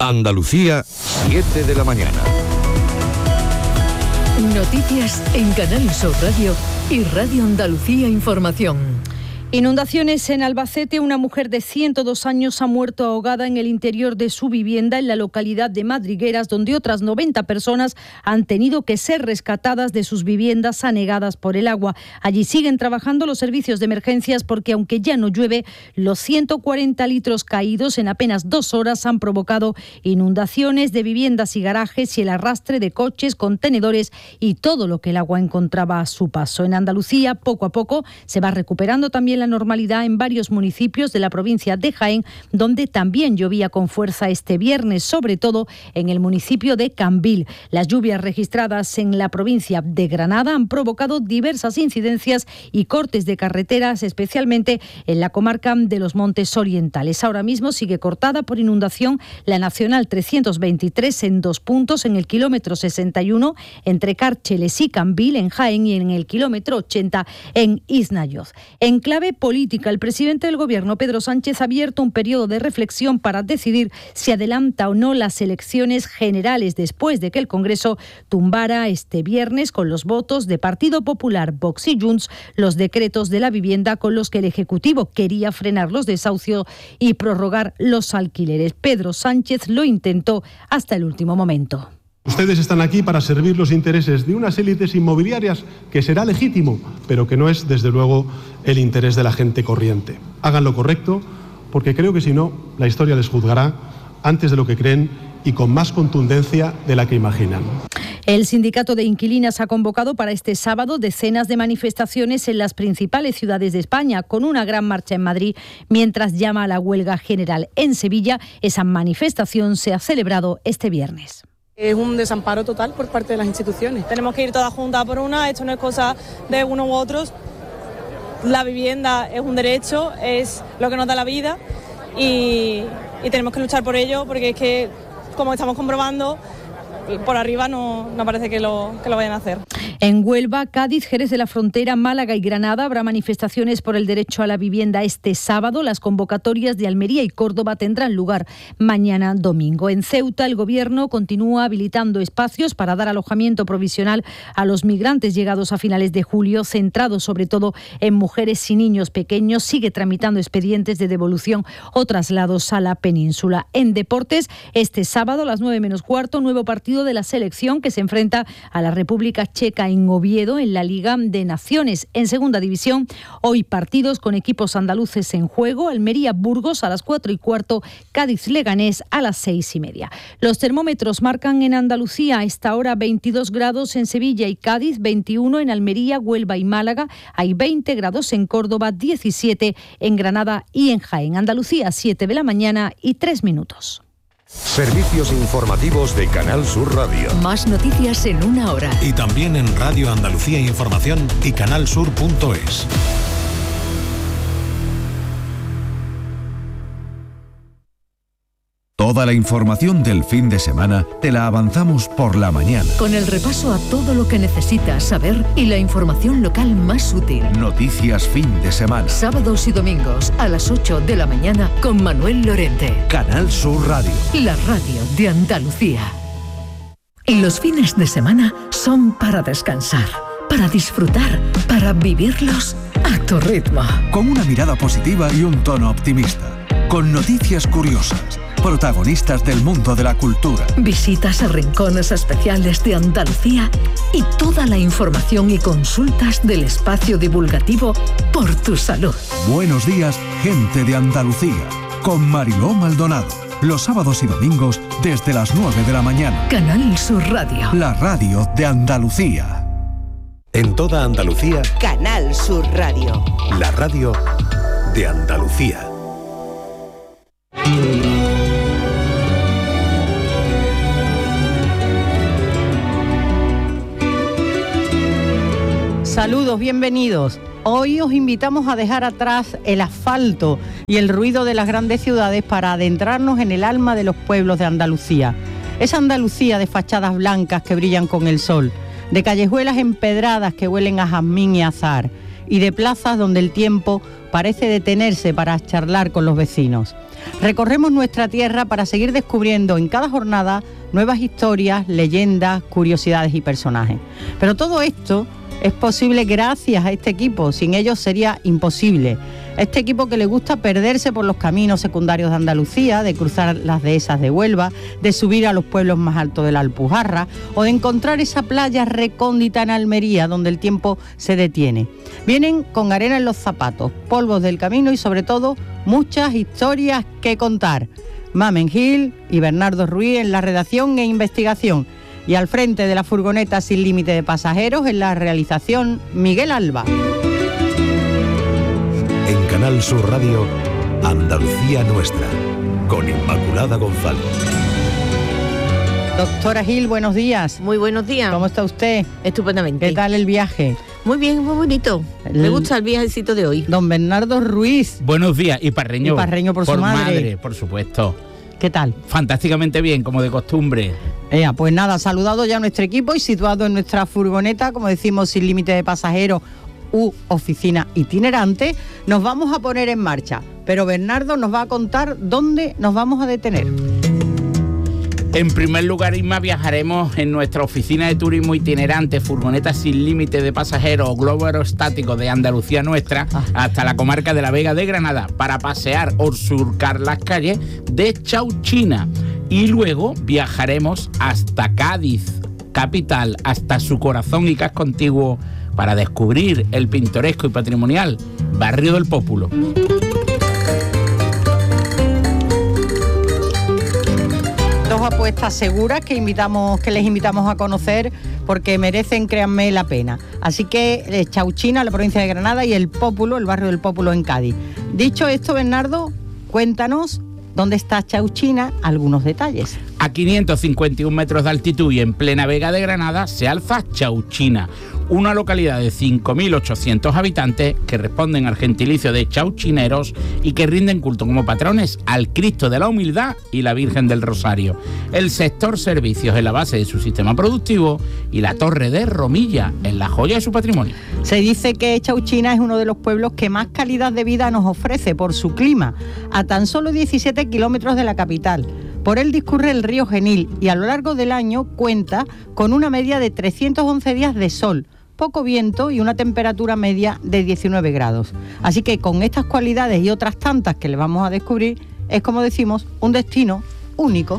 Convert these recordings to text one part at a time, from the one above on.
Andalucía, 7 de la mañana. Noticias en Canal Sur Radio y Radio Andalucía Información. Inundaciones en Albacete. Una mujer de 102 años ha muerto ahogada en el interior de su vivienda en la localidad de Madrigueras, donde otras 90 personas han tenido que ser rescatadas de sus viviendas anegadas por el agua. Allí siguen trabajando los servicios de emergencias porque, aunque ya no llueve, los 140 litros caídos en apenas 2 horas han provocado inundaciones de viviendas y garajes y el arrastre de coches, contenedores y todo lo que el agua encontraba a su paso. En Andalucía, poco a poco, se va recuperando también la normalidad en varios municipios de la provincia de Jaén, donde también llovía con fuerza este viernes, sobre todo en el municipio de Cambil. Las lluvias registradas en la provincia de Granada han provocado diversas incidencias y cortes de carreteras, especialmente en la comarca de los Montes Orientales. Ahora mismo sigue cortada por inundación la Nacional 323 en 2 puntos, en el kilómetro 61 entre Cárcheles y Cambil en Jaén y en el kilómetro 80 en Isnayoz. En clave política, el presidente del Gobierno, Pedro Sánchez, ha abierto un periodo de reflexión para decidir si adelanta o no las elecciones generales después de que el Congreso tumbara este viernes con los votos de Partido Popular, Vox y Junts los decretos de la vivienda con los que el Ejecutivo quería frenar los desahucios y prorrogar los alquileres. Pedro Sánchez lo intentó hasta el último momento. Ustedes están aquí para servir los intereses de unas élites inmobiliarias que será legítimo, pero que no es, desde luego, el interés de la gente corriente. Hagan lo correcto, porque creo que si no, la historia les juzgará antes de lo que creen y con más contundencia de la que imaginan. El sindicato de inquilinas ha convocado para este sábado decenas de manifestaciones en las principales ciudades de España, con una gran marcha en Madrid, mientras llama a la huelga general. En Sevilla, esa manifestación se ha celebrado este viernes. Es un desamparo total por parte de las instituciones. Tenemos que ir todas juntas por una, esto no es cosa de unos u otros. La vivienda es un derecho, es lo que nos da la vida y tenemos que luchar por ello, porque es que, como estamos comprobando, por arriba no parece que lo vayan a hacer. En Huelva, Cádiz, Jerez de la Frontera, Málaga y Granada habrá manifestaciones por el derecho a la vivienda este sábado. Las convocatorias de Almería y Córdoba tendrán lugar mañana domingo. En Ceuta, el Gobierno continúa habilitando espacios para dar alojamiento provisional a los migrantes llegados a finales de julio, centrado sobre todo en mujeres y niños pequeños. Sigue tramitando expedientes de devolución o traslados a la península. En deportes, este sábado a las 9:15, nuevo partido de la selección que se enfrenta a la República Checa en Oviedo en la Liga de Naciones. En segunda división, hoy partidos con equipos andaluces en juego: Almería-Burgos a las 4:15, Cádiz-Leganés a las 6:30. Los termómetros marcan en Andalucía a esta hora 22 grados en Sevilla y Cádiz, 21 en Almería, Huelva y Málaga, hay 20 grados en Córdoba, 17 en Granada y en Jaén. Andalucía, 7 de la mañana y 3 minutos. Servicios informativos de Canal Sur Radio. Más noticias en 1 hora. Y también en Radio Andalucía Información y canalsur.es. Toda la información del fin de semana te la avanzamos por la mañana. Con el repaso a todo lo que necesitas saber y la información local más útil. Noticias fin de semana. Sábados y domingos a las 8 de la mañana con Manuel Lorente. Canal Sur Radio. La radio de Andalucía. Y los fines de semana son para descansar, para disfrutar, para vivirlos a tu ritmo. Con una mirada positiva y un tono optimista. Con noticias curiosas. Protagonistas del mundo de la cultura. Visitas a rincones especiales de Andalucía y toda la información y consultas del espacio divulgativo Por tu Salud. Buenos días, gente de Andalucía, con Mariló Maldonado. Los sábados y domingos desde las 9 de la mañana. Canal Sur Radio. La radio de Andalucía. En toda Andalucía, Canal Sur Radio. la radio de Andalucía. Saludos, bienvenidos. Hoy os invitamos a dejar atrás el asfalto y el ruido de las grandes ciudades para adentrarnos en el alma de los pueblos de Andalucía. Esa Andalucía de fachadas blancas que brillan con el sol, de callejuelas empedradas que huelen a jazmín y azahar, y de plazas donde el tiempo parece detenerse para charlar con los vecinos. Recorremos nuestra tierra para seguir descubriendo en cada jornada nuevas historias, leyendas, curiosidades y personajes. Pero todo esto es posible gracias a este equipo, sin ellos sería imposible. Este equipo que le gusta perderse por los caminos secundarios de Andalucía, de cruzar las dehesas de Huelva, de subir a los pueblos más altos de la Alpujarra o de encontrar esa playa recóndita en Almería donde el tiempo se detiene. Vienen con arena en los zapatos, polvos del camino y sobre todo muchas historias que contar. Mamen Gil y Bernardo Ruiz en la redacción e investigación y al frente de la furgoneta sin límite de pasajeros en la realización Miguel Alba. En Canal Sur Radio, Andalucía Nuestra, con Inmaculada González. Doctora Gil, buenos días. Muy buenos días. ¿Cómo está usted? Estupendamente. ¿Qué tal el viaje? Muy bien, muy bonito. Me gusta el viajecito de hoy. Don Bernardo Ruiz. Buenos días. Y Parreño. Y Parreño por su madre. Por supuesto. ¿Qué tal? Fantásticamente bien, como de costumbre. Pues nada, saludado ya a nuestro equipo y situado en nuestra furgoneta, como decimos, sin límite de pasajeros u oficina itinerante, nos vamos a poner en marcha. Pero Bernardo nos va a contar dónde nos vamos a detener. En primer lugar, Isma, viajaremos en nuestra oficina de turismo itinerante, furgoneta sin límite de pasajeros o globo aerostático de Andalucía Nuestra, hasta la comarca de la Vega de Granada, para pasear o surcar las calles de Chauchina. Y luego viajaremos hasta Cádiz, capital, hasta su corazón y casco antiguo, para descubrir el pintoresco y patrimonial Barrio del Pópulo. Dos apuestas seguras que les invitamos a conocer porque merecen, créanme, la pena. Así que Chauchina, la provincia de Granada, y el Pópulo, el Barrio del Pópulo en Cádiz. Dicho esto, Bernardo, cuéntanos dónde está Chauchina, algunos detalles. A 551 metros de altitud y en plena Vega de Granada se alza Chauchina, una localidad de 5.800 habitantes que responden al gentilicio de chauchineros y que rinden culto como patrones al Cristo de la Humildad y la Virgen del Rosario. El sector servicios es la base de su sistema productivo y la Torre de Romilla es la joya de su patrimonio. Se dice que Chauchina es uno de los pueblos que más calidad de vida nos ofrece por su clima, a tan solo 17 kilómetros de la capital. Por él discurre el río Genil y a lo largo del año cuenta con una media de 311 días de sol, poco viento y una temperatura media de 19 grados. Así que con estas cualidades y otras tantas que le vamos a descubrir, es, como decimos, un destino único.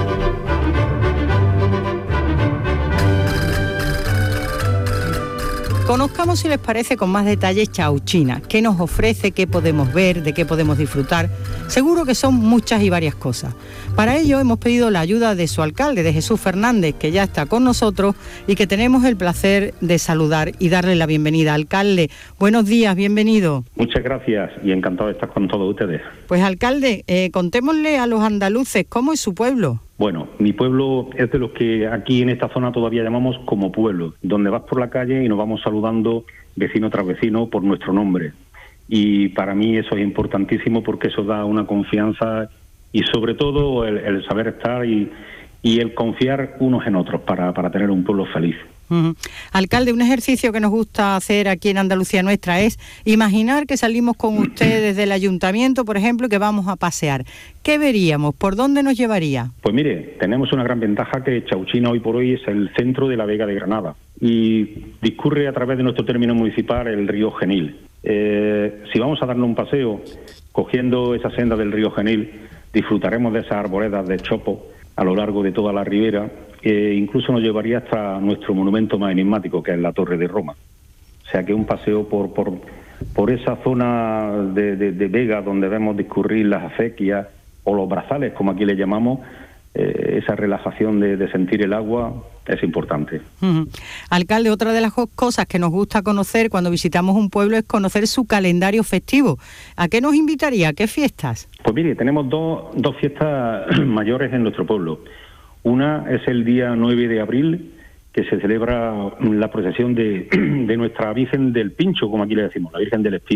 Conozcamos, si les parece, con más detalle Chauchina. ¿Qué nos ofrece? ¿Qué podemos ver? ¿De qué podemos disfrutar? Seguro que son muchas y varias cosas. Para ello hemos pedido la ayuda de su alcalde, de Jesús Fernández, que ya está con nosotros y que tenemos el placer de saludar y darle la bienvenida. Alcalde, buenos días, bienvenido. Muchas gracias y encantado de estar con todos ustedes. Pues alcalde, contémosle a los andaluces cómo es su pueblo. Bueno, mi pueblo es de los que aquí en esta zona todavía llamamos como pueblo, donde vas por la calle y nos vamos saludando vecino tras vecino por nuestro nombre. Y para mí eso es importantísimo porque eso da una confianza y sobre todo el saber estar y el confiar unos en otros para tener un pueblo feliz. Uh-huh. Alcalde, un ejercicio que nos gusta hacer aquí en Andalucía Nuestra es imaginar que salimos con usted desde el ayuntamiento, por ejemplo, y que vamos a pasear. ¿Qué veríamos? ¿Por dónde nos llevaría? Pues mire, tenemos una gran ventaja que Chauchina hoy por hoy es el centro de la Vega de Granada y discurre a través de nuestro término municipal el río Genil. Si vamos a darnos un paseo cogiendo esa senda del río Genil, disfrutaremos de esas arboledas de chopo a lo largo de toda la ribera. Incluso nos llevaría hasta nuestro monumento más enigmático, que es la Torre de Roma. O sea que un paseo por esa zona de Vega donde vemos discurrir las acequias o los brazales, como aquí le llamamos, esa relajación de sentir el agua es importante. Uh-huh. Alcalde, otra de las cosas que nos gusta conocer cuando visitamos un pueblo es conocer su calendario festivo. ¿A qué nos invitaría? ¿A qué fiestas? Pues mire, tenemos dos fiestas mayores en nuestro pueblo. Una es el día 9 de abril, que se celebra la procesión de nuestra Virgen del Pincho, como aquí le decimos, la Virgen del Espino.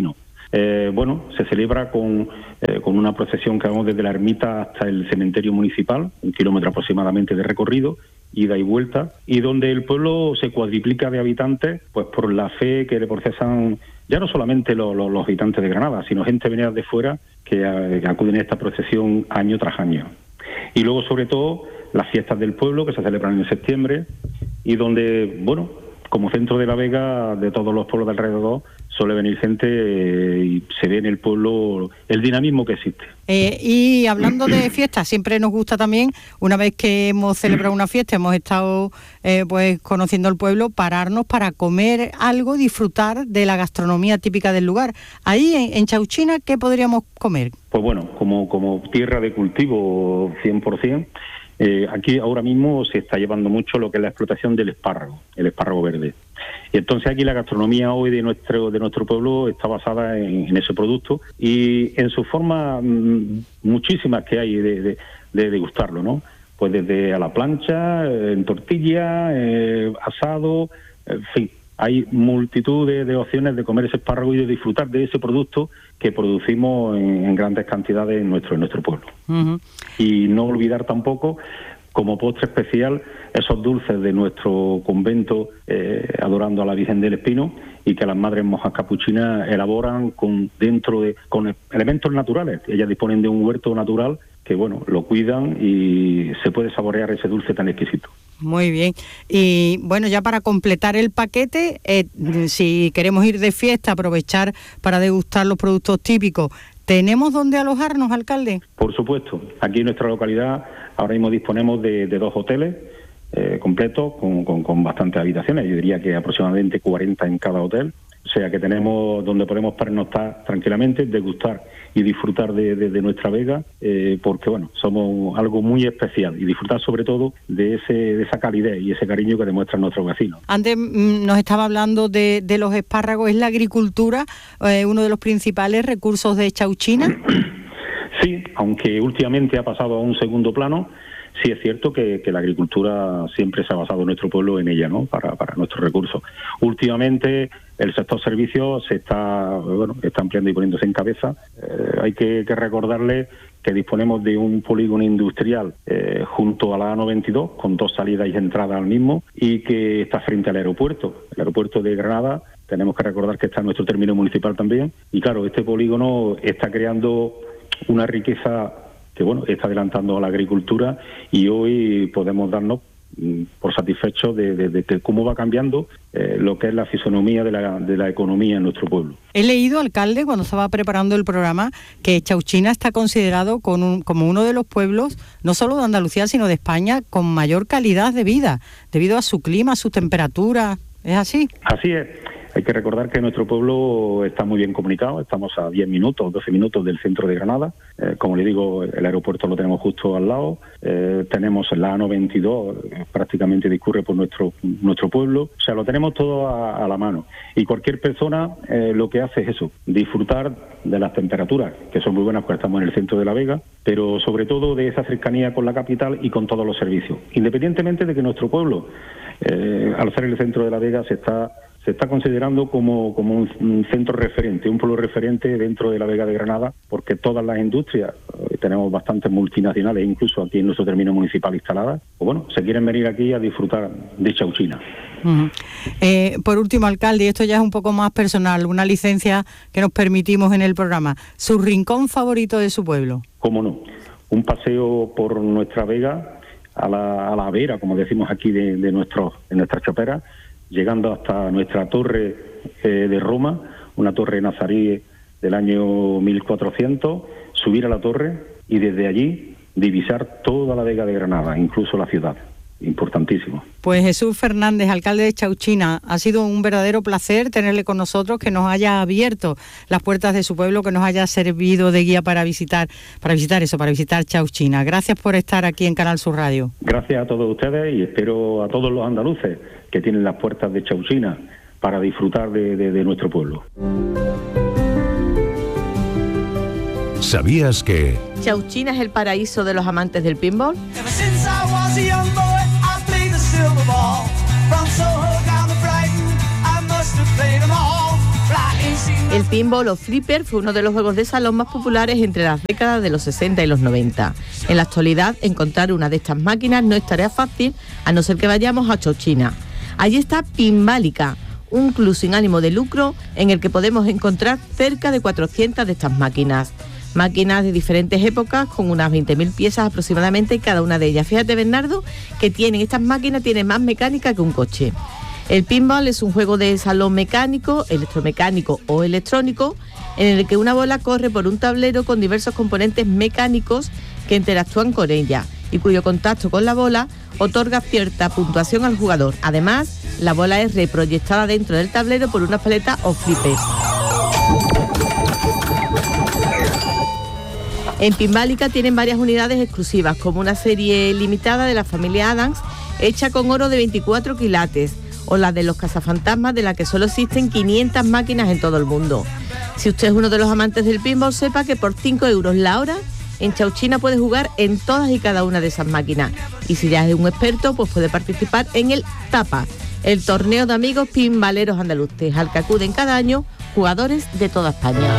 Se celebra con una procesión que vamos desde la ermita hasta el cementerio municipal, 1 kilómetro aproximadamente de recorrido, ida y vuelta, y donde el pueblo se cuadriplica de habitantes, pues por la fe que le profesan ya no solamente los habitantes de Granada, sino gente venida de fuera que acuden a esta procesión año tras año. Y luego, sobre todo, las fiestas del pueblo que se celebran en septiembre y donde, como centro de la Vega, de todos los pueblos de alrededor, suele venir gente y se ve en el pueblo el dinamismo que existe. Y hablando de fiestas, siempre nos gusta también, una vez que hemos celebrado una fiesta, hemos estado conociendo el pueblo, pararnos para comer algo, disfrutar de la gastronomía típica del lugar. Ahí en Chauchina, ¿qué podríamos comer? Pues como tierra de cultivo 100%, aquí ahora mismo se está llevando mucho lo que es la explotación del espárrago, el espárrago verde. Y entonces aquí la gastronomía hoy de nuestro pueblo está basada en ese producto y en sus formas muchísimas que hay de degustarlo, ¿no? Pues desde a la plancha, en tortilla, asado, en fin. Hay multitud de opciones de comer ese espárrago y de disfrutar de ese producto que producimos en grandes cantidades en nuestro pueblo. Uh-huh. Y no olvidar tampoco, como postre especial, esos dulces de nuestro convento adorando a la Virgen del Espino y que las madres monjas capuchinas elaboran con elementos naturales. Ellas disponen de un huerto natural que, lo cuidan y se puede saborear ese dulce tan exquisito. Muy bien. Y ya para completar el paquete, si queremos ir de fiesta, aprovechar para degustar los productos típicos, ¿tenemos dónde alojarnos, alcalde? Por supuesto. Aquí en nuestra localidad ahora mismo disponemos de 2 hoteles completos con bastantes habitaciones. Yo diría que aproximadamente 40 en cada hotel. O sea que tenemos donde podemos pernoctar tranquilamente, degustar y disfrutar de nuestra Vega, porque somos algo muy especial y disfrutar sobre todo de esa calidez y ese cariño que demuestran nuestros vecinos. Antes nos estaba hablando de los espárragos. ¿Es la agricultura uno de los principales recursos de Chauchina? Sí, aunque últimamente ha pasado a un segundo plano. Sí es cierto que la agricultura siempre se ha basado en nuestro pueblo en ella, ¿no? Para nuestros recursos. Últimamente el sector servicios se está ampliando y poniéndose en cabeza. Hay que recordarle que disponemos de un polígono industrial junto a la A92 con 2 salidas y entradas al mismo y que está frente al aeropuerto. El aeropuerto de Granada, tenemos que recordar que está en nuestro término municipal también. Y claro, este polígono está creando una riqueza que está adelantando a la agricultura y hoy podemos darnos por satisfechos de cómo va cambiando lo que es la fisonomía de la economía en nuestro pueblo. He leído, alcalde, cuando estaba preparando el programa, que Chauchina está considerado como uno de los pueblos, no solo de Andalucía, sino de España, con mayor calidad de vida, debido a su clima, a su temperatura. ¿Es así? Así es. Hay que recordar que nuestro pueblo está muy bien comunicado, estamos a 10 minutos, 12 minutos del centro de Granada. Como le digo, el aeropuerto lo tenemos justo al lado. Tenemos la A92, prácticamente discurre por nuestro pueblo. O sea, lo tenemos todo a la mano. Y cualquier persona lo que hace es eso, disfrutar de las temperaturas, que son muy buenas porque estamos en el centro de la Vega, pero sobre todo de esa cercanía con la capital y con todos los servicios. Independientemente de que nuestro pueblo, al ser el centro de la Vega, se está considerando como un centro referente, un pueblo referente dentro de la Vega de Granada, porque todas las industrias, tenemos bastantes multinacionales, incluso aquí en nuestro término municipal instaladas, se quieren venir aquí a disfrutar de Chauchina. Uh-huh. Por último, alcalde, y esto ya es un poco más personal, una licencia que nos permitimos en el programa, ¿su rincón favorito de su pueblo? Cómo no, un paseo por nuestra Vega, a la vera, como decimos aquí de nuestras choperas, llegando hasta nuestra torre de Roma, una torre nazarí del año 1400, subir a la torre y desde allí divisar toda la Vega de Granada, incluso la ciudad. Importantísimo. Pues Jesús Fernández, alcalde de Chauchina, ha sido un verdadero placer tenerle con nosotros, que nos haya abierto las puertas de su pueblo, que nos haya servido de guía para visitar Chauchina. Gracias por estar aquí en Canal Sur Radio. Gracias a todos ustedes y espero a todos los andaluces que tienen las puertas de Chauchina para disfrutar de nuestro pueblo. ¿Sabías que Chauchina es el paraíso de los amantes del pinball? El pinball o flipper fue uno de los juegos de salón más populares entre las décadas de los 60 y los 90. En la actualidad, encontrar una de estas máquinas no es tarea fácil, a no ser que vayamos a Chauchina. Allí está Pinbálica, un club sin ánimo de lucro en el que podemos encontrar cerca de 400 de estas máquinas. Máquinas de diferentes épocas con unas 20.000 piezas aproximadamente cada una de ellas. Fíjate, Bernardo, que estas máquinas tienen más mecánica que un coche. El pinball es un juego de salón mecánico, electromecánico o electrónico, en el que una bola corre por un tablero con diversos componentes mecánicos que interactúan con ella y cuyo contacto con la bola otorga cierta puntuación al jugador. Además, la bola es reproyectada dentro del tablero por una paleta o flippers. En Pinbálica tienen varias unidades exclusivas, como una serie limitada de la familia Adams, hecha con oro de 24 quilates, o la de los cazafantasmas, de la que solo existen 500 máquinas en todo el mundo. Si usted es uno de los amantes del pinball, sepa que por 5 euros la hora, en Chauchina puede jugar en todas y cada una de esas máquinas. Y si ya es un experto, pues puede participar en el TAPA, el torneo de amigos pinbaleros andaluces, al que acuden cada año jugadores de toda España.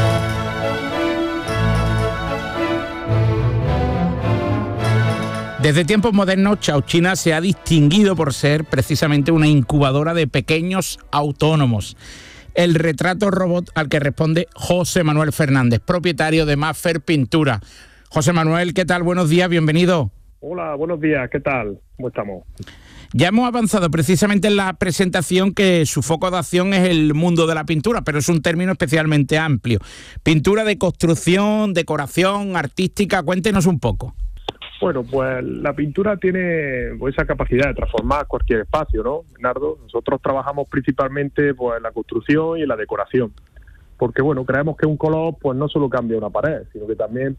Desde tiempos modernos, Chauchina se ha distinguido por ser precisamente una incubadora de pequeños autónomos. El retrato robot al que responde José Manuel Fernández, propietario de Maffer Pintura. José Manuel, ¿qué tal? Buenos días, bienvenido. Hola, buenos días, ¿qué tal? ¿Cómo estamos? Ya hemos avanzado precisamente en la presentación que su foco de acción es el mundo de la pintura, pero es un término especialmente amplio. Pintura de construcción, decoración, artística, cuéntenos un poco. Bueno, pues la pintura tiene esa capacidad de transformar cualquier espacio, ¿no, Bernardo? Nosotros trabajamos principalmente en la construcción y en la decoración, porque bueno, creemos que un color pues no solo cambia una pared, sino que también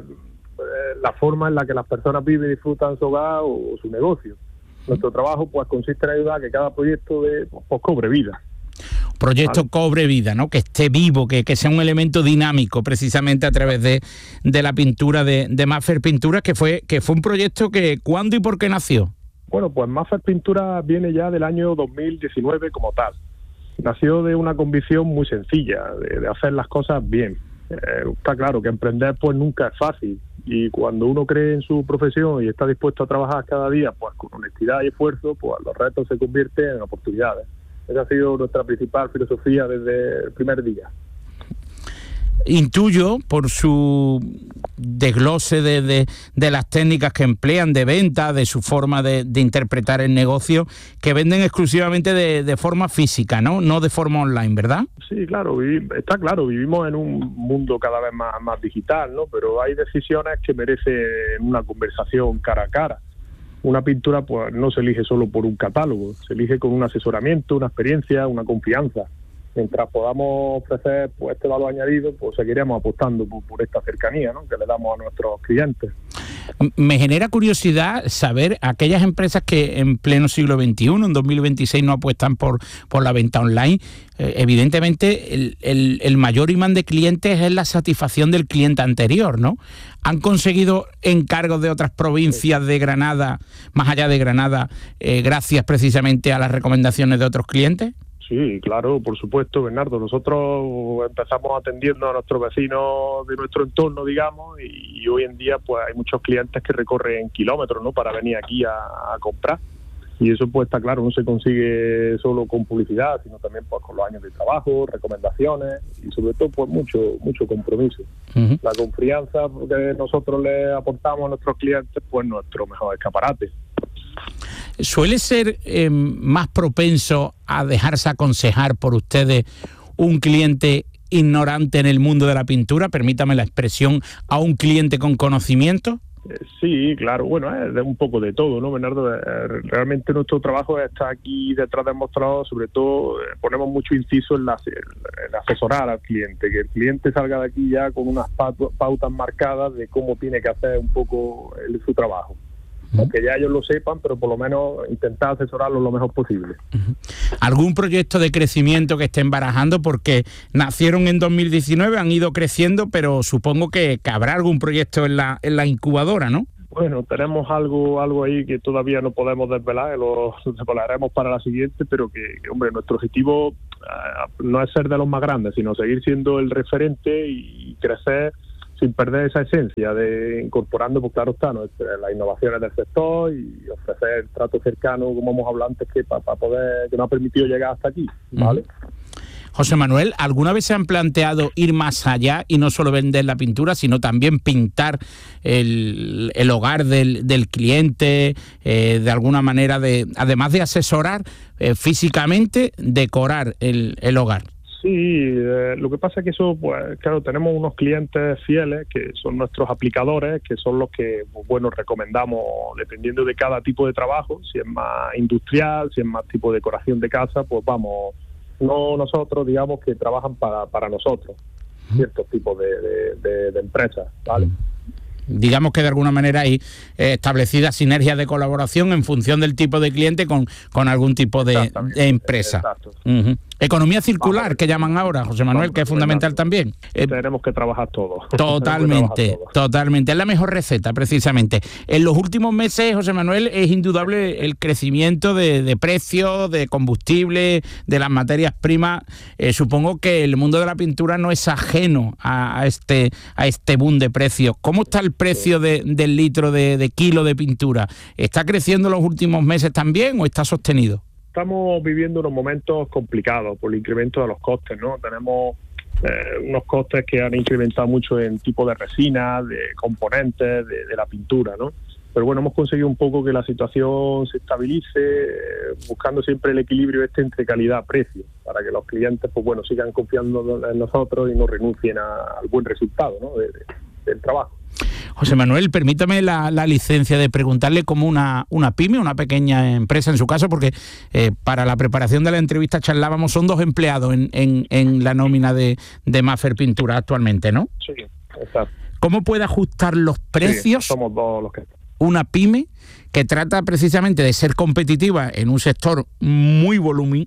la forma en la que las personas viven y disfrutan su hogar o su negocio. Nuestro trabajo pues consiste en ayudar a que cada proyecto cobre vida. Proyecto cobre vida, ¿no? Que esté vivo, que sea un elemento dinámico precisamente a través de la pintura de Maffer Pintura, que fue un proyecto que ¿cuándo y por qué nació? Bueno, pues Maffer Pintura viene ya del año 2019 como tal. Nació de una convicción muy sencilla, de hacer las cosas bien. Está claro que emprender pues nunca es fácil, y cuando uno cree en su profesión y está dispuesto a trabajar cada día pues con honestidad y esfuerzo, pues los retos se convierten en oportunidades. Esa ha sido nuestra principal filosofía desde el primer día. Intuyo, por su desglose de las técnicas que emplean de venta, de su forma de interpretar el negocio, que venden exclusivamente de forma física, no de forma online, ¿verdad? Sí, claro, está claro, vivimos en un mundo cada vez más digital, ¿no? Pero hay decisiones que merecen una conversación cara a cara. Una pintura pues no se elige solo por un catálogo, se elige con un asesoramiento, una experiencia, una confianza. Mientras podamos ofrecer pues este valor añadido, pues seguiremos apostando por esta cercanía, ¿no?, que le damos a nuestros clientes. Me genera curiosidad saber aquellas empresas que en pleno siglo XXI, en 2026, no apuestan por la venta online. Evidentemente, el mayor imán de clientes es la satisfacción del cliente anterior, ¿no? ¿Han conseguido encargos de otras provincias de Granada, más allá de Granada, gracias precisamente a las recomendaciones de otros clientes? Sí, claro, por supuesto, Bernardo. Nosotros empezamos atendiendo a nuestros vecinos de nuestro entorno, digamos, y hoy en día pues hay muchos clientes que recorren kilómetros, ¿no?, para venir aquí a comprar. Y eso pues está claro, no se consigue solo con publicidad, sino también pues con los años de trabajo, recomendaciones y sobre todo pues mucho compromiso. Uh-huh. La confianza que nosotros le aportamos a nuestros clientes pues nuestro mejor escaparate. ¿Suele ser más propenso a dejarse aconsejar por ustedes un cliente ignorante en el mundo de la pintura, permítame la expresión, a un cliente con conocimiento? Sí, claro, bueno, es un poco de todo, ¿no, Bernardo? Realmente nuestro trabajo está aquí detrás del mostrador, sobre todo ponemos mucho inciso en asesorar al cliente, que el cliente salga de aquí ya con unas pautas marcadas de cómo tiene que hacer un poco su trabajo. Aunque ya ellos lo sepan, pero por lo menos intentar asesorarlos lo mejor posible. ¿Algún proyecto de crecimiento que estén barajando? Porque nacieron en 2019, han ido creciendo, pero supongo que habrá algún proyecto en la incubadora, ¿no? Bueno, tenemos algo ahí que todavía no podemos desvelar, lo desvelaremos para la siguiente, pero que hombre, nuestro objetivo no es ser de los más grandes, sino seguir siendo el referente y crecer sin perder esa esencia, de incorporando, pues claro está, ¿no?, las innovaciones del sector y ofrecer trato cercano, como hemos hablado antes, que para poder, que nos ha permitido llegar hasta aquí, ¿vale? José Manuel, ¿alguna vez se han planteado ir más allá y no solo vender la pintura, sino también pintar el hogar del cliente, de alguna manera, además de asesorar físicamente, decorar el hogar? Sí, lo que pasa es que eso, pues claro, tenemos unos clientes fieles que son nuestros aplicadores, que son los que, bueno, recomendamos dependiendo de cada tipo de trabajo, si es más industrial, si es más tipo de decoración de casa, pues vamos, no nosotros, digamos, que trabajan para nosotros, ciertos tipos de empresas, ¿vale? Digamos que de alguna manera hay establecidas sinergias de colaboración en función del tipo de cliente con algún tipo de empresa. Exacto. Economía circular, que llaman ahora, José Manuel, que es fundamental también. Tenemos que trabajar todo. Totalmente. Es la mejor receta, precisamente. En los últimos meses, José Manuel, es indudable el crecimiento de precios, de combustible, de las materias primas. Supongo que el mundo de la pintura no es ajeno a este boom de precios. ¿Cómo está el precio del litro de kilo de pintura? ¿Está creciendo en los últimos meses también o está sostenido? Estamos viviendo unos momentos complicados por el incremento de los costes, ¿no? Tenemos unos costes que han incrementado mucho en tipo de resina, de componentes, de la pintura, ¿no? Pero bueno, hemos conseguido un poco que la situación se estabilice, buscando siempre el equilibrio entre calidad-precio, para que los clientes, pues bueno, sigan confiando en nosotros y no renuncien al buen resultado, ¿no?, del trabajo. José Manuel, permítame la licencia de preguntarle como una pyme, una pequeña empresa en su caso, porque para la preparación de la entrevista charlábamos, son 2 empleados en la nómina de Maffer Pintura actualmente, ¿no? Sí, exacto. ¿Cómo puede ajustar los precios? Sí, somos 2 los que... Una pyme que trata precisamente de ser competitiva en un sector muy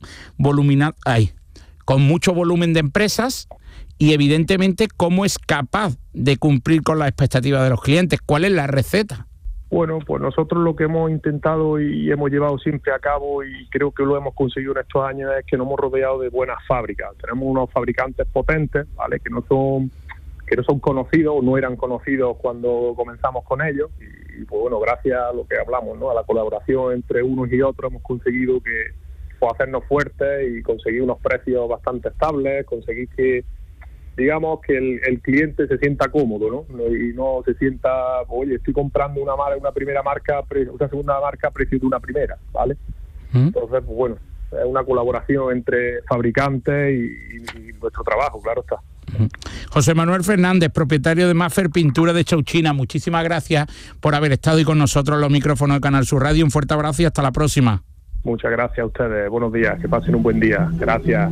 con mucho volumen de empresas, y evidentemente cómo es capaz de cumplir con las expectativas de los clientes. ¿Cuál es la receta? Bueno, pues nosotros lo que hemos intentado y hemos llevado siempre a cabo, y creo que lo hemos conseguido en estos años, es que nos hemos rodeado de buenas fábricas. Tenemos unos fabricantes potentes, ¿vale?, que no son conocidos o no eran conocidos cuando comenzamos con ellos, y pues bueno, gracias a lo que hablamos, ¿no?, a la colaboración entre unos y otros, hemos conseguido que, pues, hacernos fuertes y conseguir unos precios bastante estables, conseguir que, digamos, que el cliente se sienta cómodo, ¿no? Y no se sienta, oye, estoy comprando una primera marca, una segunda marca a precio de una primera, ¿vale? Entonces, pues bueno, es una colaboración entre fabricantes y nuestro trabajo, claro está. José Manuel Fernández, propietario de Maffer Pintura de Chauchina, muchísimas gracias por haber estado hoy con nosotros en los micrófonos de Canal Sur Radio. Un fuerte abrazo y hasta la próxima. Muchas gracias a ustedes, buenos días, que pasen un buen día. Gracias.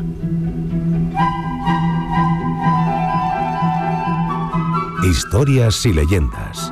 Historias y leyendas.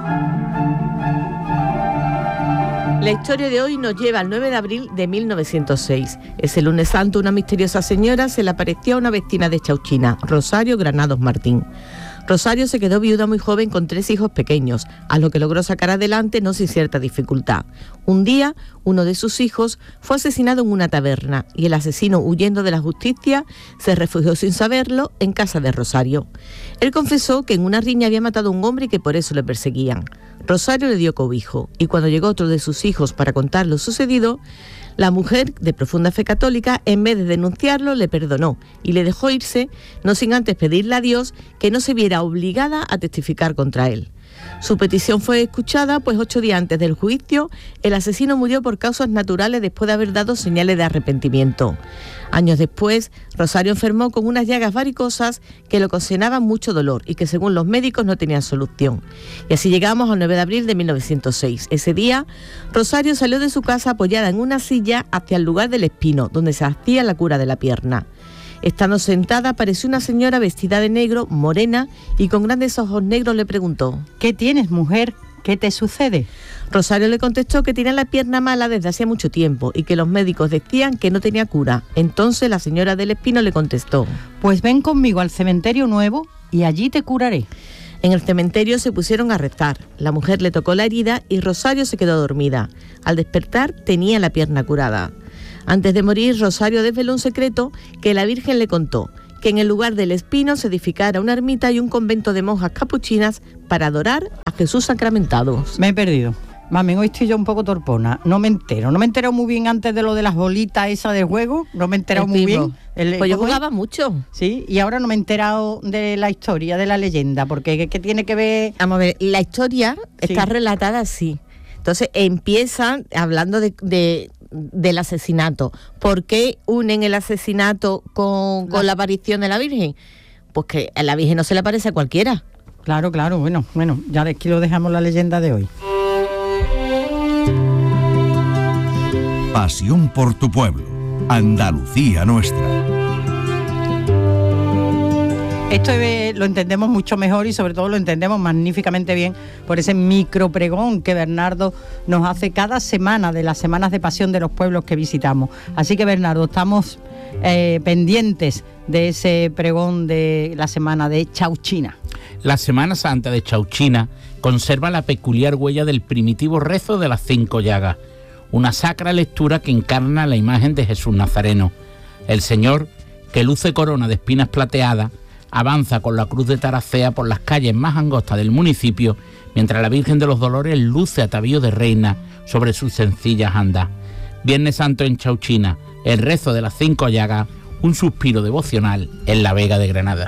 La historia de hoy nos lleva al 9 de abril de 1906. Ese lunes santo, una misteriosa señora se le apareció a una vecina de Chauchina, Rosario Granados Martín. Rosario se quedó viuda muy joven con 3 hijos pequeños, a lo que logró sacar adelante no sin cierta dificultad. Un día, uno de sus hijos fue asesinado en una taberna y el asesino, huyendo de la justicia, se refugió sin saberlo en casa de Rosario. Él confesó que en una riña había matado a un hombre y que por eso le perseguían. Rosario le dio cobijo y cuando llegó otro de sus hijos para contar lo sucedido, la mujer, de profunda fe católica, en vez de denunciarlo, le perdonó y le dejó irse, no sin antes pedirle a Dios que no se viera obligada a testificar contra él. Su petición fue escuchada, pues 8 días antes del juicio, el asesino murió por causas naturales después de haber dado señales de arrepentimiento. Años después, Rosario enfermó con unas llagas varicosas que le ocasionaban mucho dolor y que según los médicos no tenían solución. Y así llegamos al 9 de abril de 1906. Ese día, Rosario salió de su casa apoyada en una silla hacia el lugar del espino, donde se hacía la cura de la pierna. Estando sentada, apareció una señora vestida de negro, morena, y con grandes ojos negros le preguntó: ¿Qué tienes, mujer? ¿Qué te sucede? Rosario le contestó que tenía la pierna mala desde hacía mucho tiempo y que los médicos decían que no tenía cura. Entonces la señora del espino le contestó: Pues ven conmigo al cementerio nuevo y allí te curaré. En el cementerio se pusieron a rezar. La mujer le tocó la herida y Rosario se quedó dormida. Al despertar tenía la pierna curada. Antes de morir, Rosario desveló un secreto que la Virgen le contó, que en el lugar del Espino se edificara una ermita y un convento de monjas capuchinas para adorar a Jesús sacramentado. Me he perdido. Mami, hoy estoy yo un poco torpona, no me entero muy bien antes de lo de las bolitas esa de juego, no me he enterado muy bien. Pues yo jugaba mucho. Sí, y ahora no me he enterado de la historia, de la leyenda, porque ¿qué tiene que ver? Vamos a ver, la historia está relatada así. Entonces empiezan hablando del asesinato. ¿Por qué unen el asesinato con la aparición de la Virgen? Pues que a la Virgen no se le aparece a cualquiera. Claro, bueno, ya aquí lo dejamos la leyenda de hoy. Pasión por tu pueblo, Andalucía nuestra. Esto lo entendemos mucho mejor y sobre todo lo entendemos magníficamente bien por ese micropregón que Bernardo nos hace cada semana de las semanas de pasión de los pueblos que visitamos. Así que, Bernardo, estamos pendientes de ese pregón de la semana de Chauchina. La Semana Santa de Chauchina conserva la peculiar huella del primitivo rezo de las 5 llagas, una sacra lectura que encarna la imagen de Jesús Nazareno. El Señor, que luce corona de espinas plateadas, avanza con la cruz de Taracea por las calles más angostas del municipio, mientras la Virgen de los Dolores luce atavío de reina sobre sus sencillas andas. Viernes Santo en Chauchina, el rezo de las 5 llagas, un suspiro devocional en la Vega de Granada.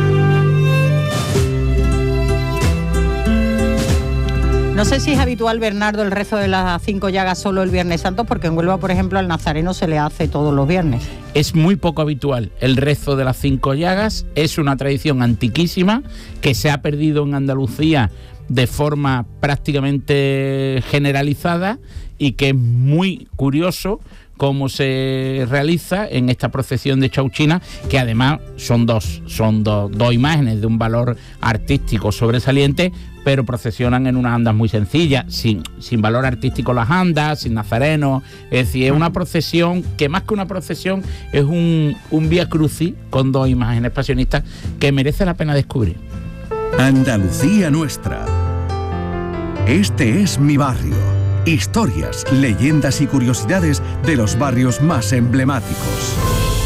No sé si es habitual, Bernardo, el rezo de las 5 llagas solo el Viernes Santo, porque en Huelva, por ejemplo, al nazareno se le hace todos los viernes. Es muy poco habitual. El rezo de las 5 llagas es una tradición antiquísima que se ha perdido en Andalucía de forma prácticamente generalizada y que es muy curioso cómo se realiza en esta procesión de Chauchina, que además son dos imágenes de un valor artístico sobresaliente, pero procesionan en unas andas muy sencillas, sin valor artístico las andas, sin nazareno. Es decir, es una procesión que más que una procesión es un vía crucis con 2 imágenes pasionistas que merece la pena descubrir. Andalucía nuestra. Este es mi barrio. Historias, leyendas y curiosidades de los barrios más emblemáticos.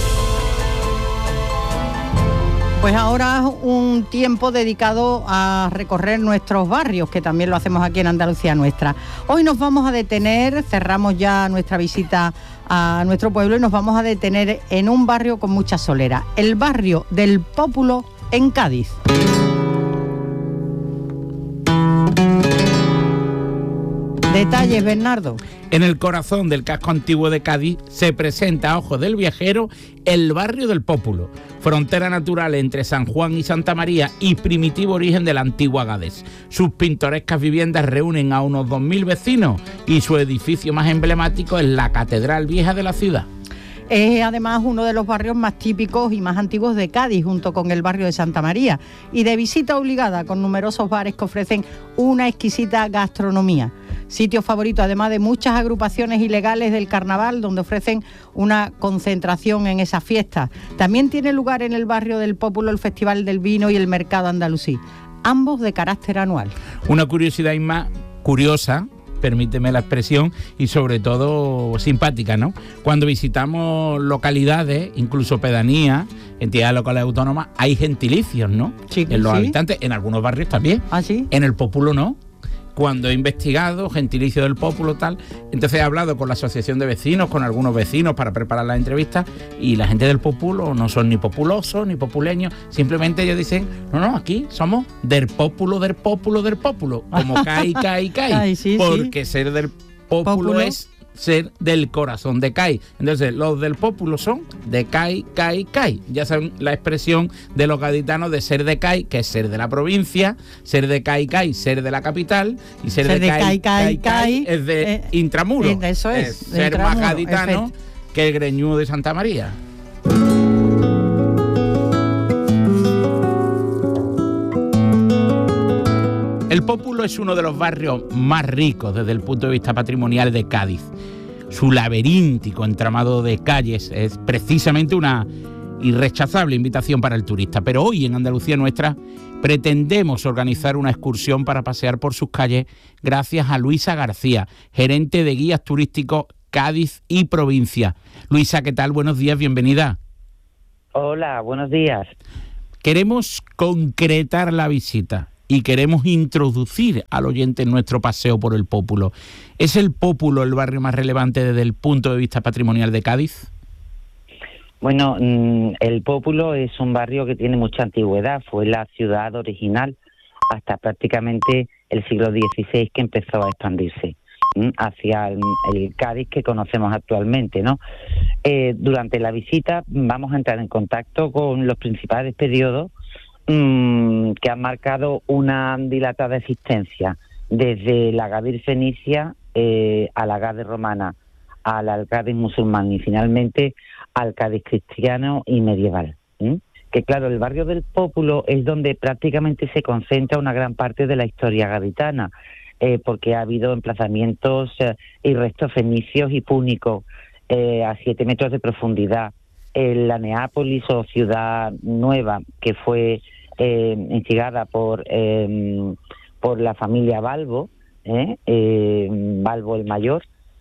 Pues ahora un tiempo dedicado a recorrer nuestros barrios, que también lo hacemos aquí en Andalucía Nuestra. Hoy nos vamos a detener, cerramos ya nuestra visita a nuestro pueblo y nos vamos a detener en un barrio con mucha solera, el barrio del Pópulo en Cádiz. Detalles, Bernardo. En el corazón del casco antiguo de Cádiz se presenta a ojos del viajero el barrio del Pópulo, frontera natural entre San Juan y Santa María y primitivo origen de la antigua Gades. Sus pintorescas viviendas reúnen a unos 2.000 vecinos y su edificio más emblemático es la Catedral Vieja de la ciudad. Es además uno de los barrios más típicos y más antiguos de Cádiz, junto con el barrio de Santa María, y de visita obligada, con numerosos bares que ofrecen una exquisita gastronomía. Sitio favorito, además de muchas agrupaciones ilegales del carnaval, donde ofrecen una concentración en esas fiestas. También tiene lugar en el barrio del Pópulo el Festival del Vino y el Mercado Andalusí, ambos de carácter anual. Una curiosidad más curiosa, permíteme la expresión, y sobre todo simpática, ¿no? Cuando visitamos localidades, incluso pedanías, entidades locales autónomas, hay gentilicios, ¿no? Sí, en los sí. habitantes, en algunos barrios también. ¿Ah, sí? En el Pópulo no. Cuando he investigado, gentilicio del Pópulo, tal, entonces he hablado con la asociación de vecinos, con algunos vecinos para preparar las entrevistas, y la gente del Pópulo no son ni populosos, ni populeños, simplemente ellos dicen, no, aquí somos del Pópulo, como cae, Ay, sí, porque ser del Pópulo es ser del corazón de Cádiz. Entonces, los del Pópulo son de Cádiz. Ya saben la expresión de los gaditanos de ser de Cádiz, que es ser de la provincia, ser de Cádiz, ser de la capital, y ser de Cádiz es de intramuros. Eso es ser intramuros, más gaditano que el greñudo de Santa María. El Pópulo es uno de los barrios más ricos desde el punto de vista patrimonial de Cádiz. Su laberíntico entramado de calles es precisamente una irrechazable invitación para el turista. Pero hoy en Andalucía Nuestra pretendemos organizar una excursión para pasear por sus calles gracias a Luisa García, gerente de guías turísticos Cádiz y provincia. Luisa, ¿qué tal? Buenos días, bienvenida. Hola, buenos días. Queremos concretar la visita y queremos introducir al oyente en nuestro paseo por el Pópulo. ¿Es el Pópulo el barrio más relevante desde el punto de vista patrimonial de Cádiz? Bueno, el Pópulo es un barrio que tiene mucha antigüedad. Fue la ciudad original hasta prácticamente el siglo XVI, que empezó a expandirse hacia el Cádiz que conocemos actualmente, ¿no? Durante la visita vamos a entrar en contacto con los principales periodos que han marcado una dilatada existencia, desde la Gadir fenicia a la Gadir romana, al Cádiz musulmán y finalmente al Cádiz cristiano y medieval. Que claro, el barrio del Pópulo es donde prácticamente se concentra una gran parte de la historia gaditana, porque ha habido emplazamientos y restos fenicios y púnicos a 7 metros de profundidad. La Neápolis o ciudad nueva, que fue instigada por la familia Balbo, Balbo el Mayor,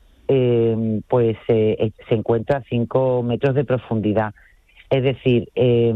pues se encuentra a 5 metros de profundidad. Es decir,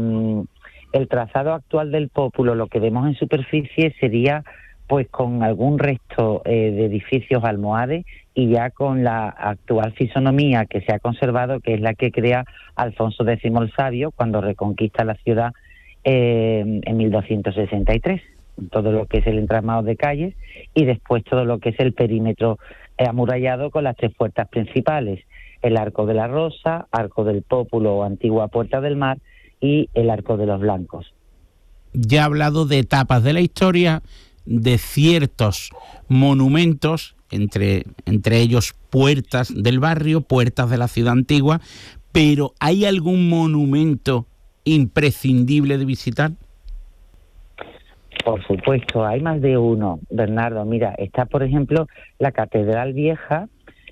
el trazado actual del Pópulo, lo que vemos en superficie sería pues con algún resto de edificios almohades y ya con la actual fisonomía que se ha conservado, que es la que crea Alfonso X el Sabio cuando reconquista la ciudad en 1263. Todo lo que es el entramado de calles y después todo lo que es el perímetro amurallado con las 3 puertas principales: el Arco de la Rosa, Arco del Pópulo o antigua Puerta del Mar y el Arco de los Blancos. Ya ha hablado de etapas de la historia, de ciertos monumentos, entre ellos puertas del barrio, puertas de la ciudad antigua, pero ¿hay algún monumento imprescindible de visitar? Por supuesto, hay más de uno, Bernardo. Mira, está por ejemplo la Catedral Vieja,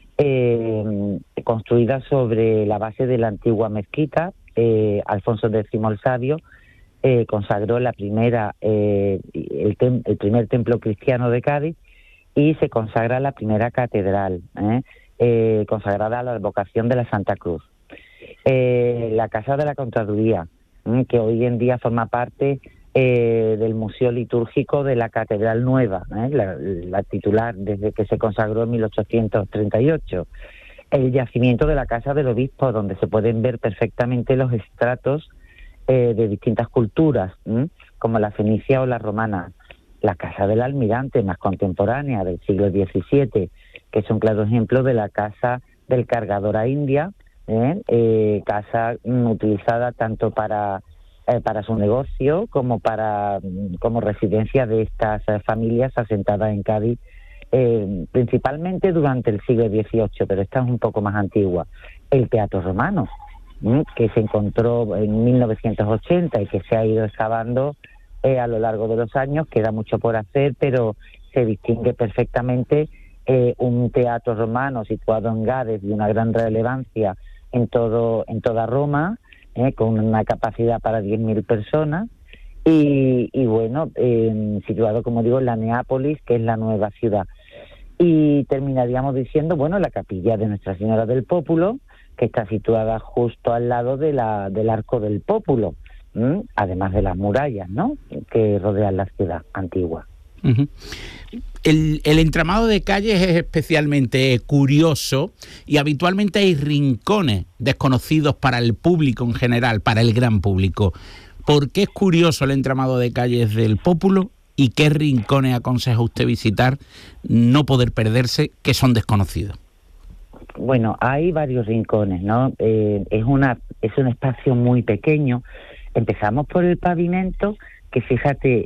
construida sobre la base de la antigua mezquita. Alfonso X el Sabio consagró la primera el primer templo cristiano de Cádiz y se consagra la primera catedral, consagrada a la advocación de la Santa Cruz. La Casa de la Contaduría, que hoy en día forma parte del Museo Litúrgico de la Catedral Nueva, la titular desde que se consagró en 1838. El yacimiento de la Casa del Obispo, donde se pueden ver perfectamente los estratos de distintas culturas, como la fenicia o la romana. La Casa del Almirante, más contemporánea, del siglo XVII, que es un claro ejemplo de la Casa del Cargador a India, casa utilizada tanto para su negocio como residencia de estas familias asentadas en Cádiz, principalmente durante el siglo XVIII, pero esta es un poco más antigua. El Teatro Romano, que se encontró en 1980 y que se ha ido excavando a lo largo de los años. Queda mucho por hacer, pero se distingue perfectamente un teatro romano situado en Gades de una gran relevancia en toda Roma, con una capacidad para 10.000 personas y bueno, situado, como digo, en la Neápolis, que es la nueva ciudad. Y terminaríamos diciendo, bueno, la capilla de Nuestra Señora del Pópulo, que está situada justo al lado del Arco del Pópulo, además de las murallas, ¿no?, que rodean la ciudad antigua. Uh-huh. El entramado de calles es especialmente curioso y habitualmente hay rincones desconocidos para el público en general, para el gran público. ¿Por qué es curioso el entramado de calles del Pópulo y qué rincones aconseja usted visitar, no poder perderse, que son desconocidos? Bueno, hay varios rincones, ¿no? Es un espacio muy pequeño. Empezamos por el pavimento, que fíjate,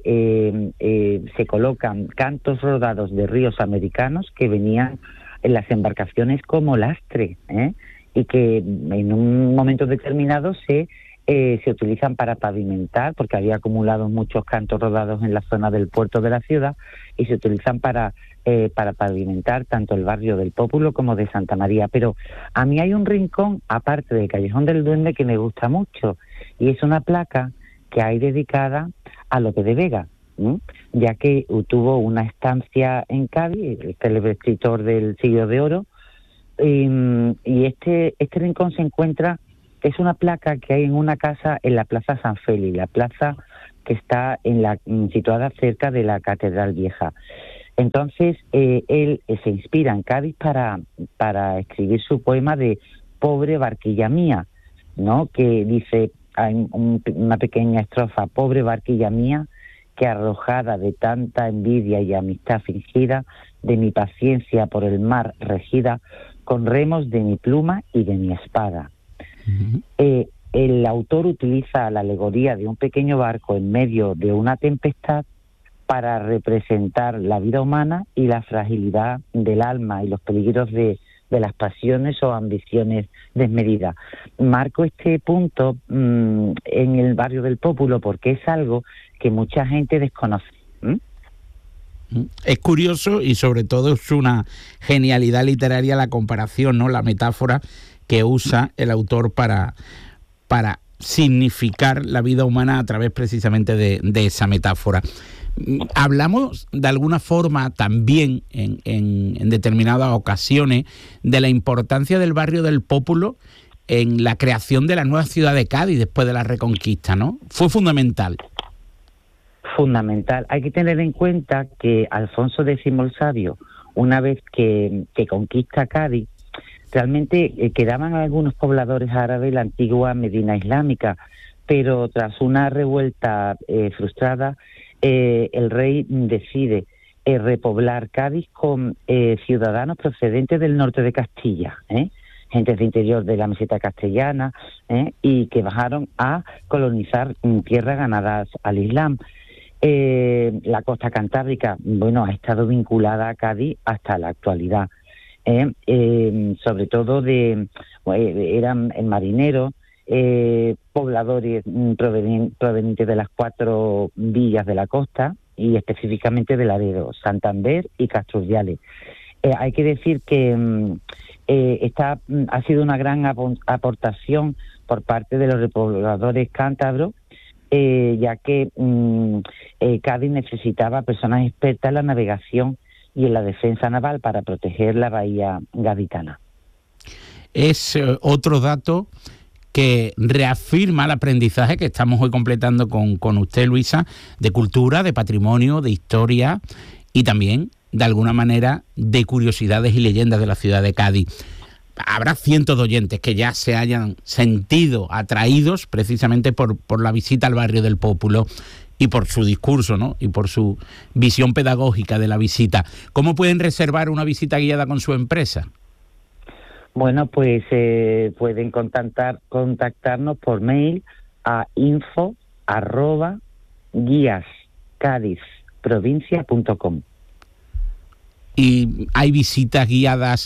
se colocan cantos rodados de ríos americanos que venían en las embarcaciones como lastre, y que en un momento determinado se utilizan para pavimentar, porque había acumulado muchos cantos rodados en la zona del puerto de la ciudad, y se utilizan para pavimentar tanto el barrio del Pópulo como de Santa María. Pero a mí hay un rincón, aparte del Callejón del Duende, que me gusta mucho, y es una placa que hay dedicada a Lope de Vega, ya que tuvo una estancia en Cádiz, el célebre escritor del Siglo de Oro, Y este rincón se encuentra, es una placa que hay en una casa en la Plaza San Félix, la plaza que está situada cerca de la Catedral Vieja. Entonces, él se inspira en Cádiz para escribir su poema de Pobre barquilla mía, ¿no? Que dice, hay una pequeña estrofa: pobre barquilla mía, que arrojada de tanta envidia y amistad fingida, de mi paciencia por el mar regida, con remos de mi pluma y de mi espada. Uh-huh. El autor utiliza la alegoría de un pequeño barco en medio de una tempestad para representar la vida humana y la fragilidad del alma y los peligros de las pasiones o ambiciones desmedidas. Marco este punto en el barrio del Pópulo porque es algo que mucha gente desconoce. Es curioso y sobre todo es una genialidad literaria la comparación, ¿no? La metáfora que usa el autor para significar la vida humana a través precisamente de esa metáfora. Hablamos de alguna forma también en determinadas ocasiones de la importancia del barrio del Pópulo en la creación de la nueva ciudad de Cádiz después de la Reconquista, ¿no? Fue fundamental. Fundamental. Hay que tener en cuenta que Alfonso X el Sabio, una vez que conquista Cádiz, realmente quedaban algunos pobladores árabes en la antigua Medina Islámica, pero tras una revuelta frustrada, el rey decide repoblar Cádiz con ciudadanos procedentes del norte de Castilla, gente de interior de la meseta castellana, y que bajaron a colonizar tierras ganadas al Islam. La costa cantábrica, bueno, ha estado vinculada a Cádiz hasta la actualidad. Sobre todo eran marineros, pobladores provenientes de las 4 villas de la costa y específicamente de Laredo, Santander y Castrurdiales. Hay que decir que ha sido una gran aportación por parte de los repobladores cántabros, ya que Cádiz necesitaba personas expertas en la navegación y en la defensa naval para proteger la bahía gaditana. Es otro dato que reafirma el aprendizaje que estamos hoy completando con usted, Luisa, de cultura, de patrimonio, de historia y también, de alguna manera, de curiosidades y leyendas de la ciudad de Cádiz. Habrá cientos de oyentes que ya se hayan sentido atraídos precisamente por la visita al barrio del Pópulo y por su discurso, ¿no? Y por su visión pedagógica de la visita. ¿Cómo pueden reservar una visita guiada con su empresa? Bueno, pues pueden contactarnos por mail a info@guiascadizprovincia.com. ¿Y hay visitas guiadas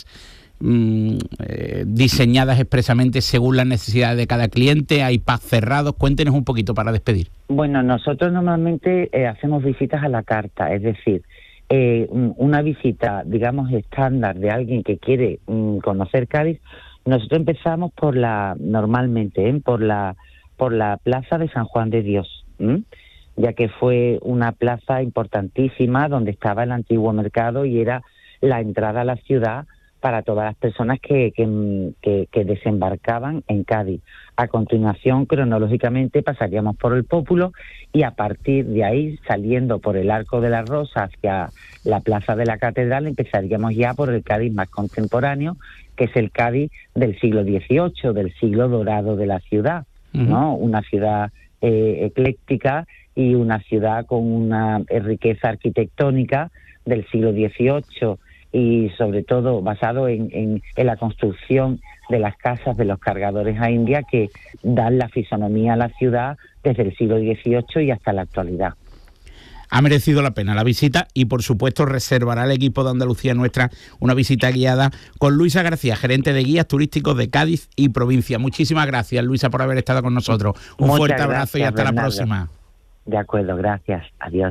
diseñadas expresamente según las necesidades de cada cliente? ¿Hay packs cerrados? Cuéntenos un poquito para despedir. Bueno, nosotros normalmente hacemos visitas a la carta, es decir, una visita, digamos, estándar de alguien que quiere conocer Cádiz. Nosotros empezamos normalmente por la plaza de San Juan de Dios, ya que fue una plaza importantísima donde estaba el antiguo mercado y era la entrada a la ciudad para todas las personas que desembarcaban en Cádiz. A continuación, cronológicamente, pasaríamos por el Pópulo y a partir de ahí, saliendo por el Arco de la Rosa hacia la Plaza de la Catedral, empezaríamos ya por el Cádiz más contemporáneo, que es el Cádiz del siglo XVIII, del siglo dorado de la ciudad, ¿no? Una ciudad ecléctica y una ciudad con una riqueza arquitectónica del siglo XVIII, y sobre todo basado en la construcción de las casas de los cargadores a India que dan la fisonomía a la ciudad desde el siglo XVIII y hasta la actualidad. Ha merecido la pena la visita y, por supuesto, reservará el equipo de Andalucía Nuestra una visita guiada con Luisa García, gerente de guías turísticos de Cádiz y provincia. Muchísimas gracias, Luisa, por haber estado con nosotros. Un fuerte abrazo y hasta la próxima. De acuerdo, gracias. Adiós.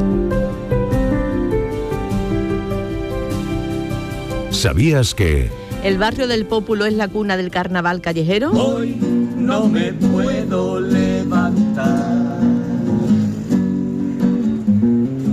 ¿Sabías que el barrio del Pópulo es la cuna del carnaval callejero? Hoy no me puedo levantar.